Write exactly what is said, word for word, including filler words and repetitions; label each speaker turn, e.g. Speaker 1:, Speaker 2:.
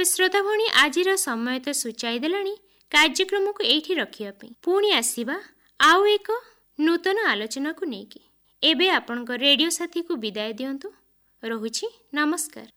Speaker 1: ତେବେ ଶ୍ରୋତା ଭଉଣୀ ଆଜିର ସମୟ ତ ସୂଚାଇ ଦେଲାଣି କାର୍ଯ୍ୟକ୍ରମକୁ ଏଇଠି ରଖିବା ପାଇଁ। ପୁଣି ଆସିବା ଆଉ ଏକ ନୂତନ ଆଲୋଚନାକୁ ନେଇକି। ଏବେ ଆପଣଙ୍କ ରେଡ଼ିଓ ସାଥୀକୁ ବିଦାୟ ଦିଅନ୍ତୁ। ରହୁଛି, ନମସ୍କାର।